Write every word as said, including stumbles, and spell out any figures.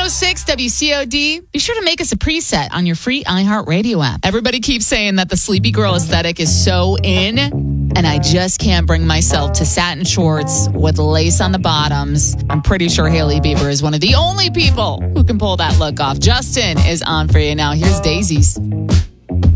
oh six W C O D. Be sure to make us a preset on your free iHeartRadio app. Everybody keeps saying that the sleepy girl aesthetic is so in, and I just can't bring myself to satin shorts with lace on the bottoms. I'm pretty sure Hailey Bieber is one of the only people who can pull that look off. Justin is on for you now. Here's Daisies.